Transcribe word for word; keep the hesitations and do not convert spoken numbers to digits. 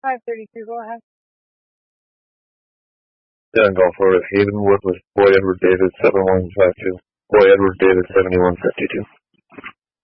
five thirty-two, go ahead. Yeah, I'm going for it. Havenwood with Boy Edward David, seven one five two. Boy Edward David, seventy-one fifty-two.